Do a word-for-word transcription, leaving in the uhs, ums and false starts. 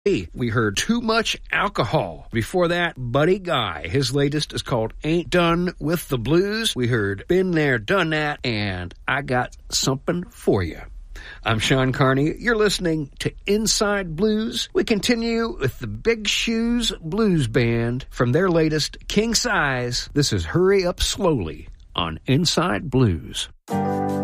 We heard Too Much Alcohol. Before that, Buddy Guy. His latest is called Ain't Done with the Blues. We heard Been There, Done That, and I Got Something For You. I'm Sean Carney. You're listening to Inside Blues. We continue with the Big Shoes Blues Band from their latest King Size. This is Hurry Up Slowly on Inside Blues.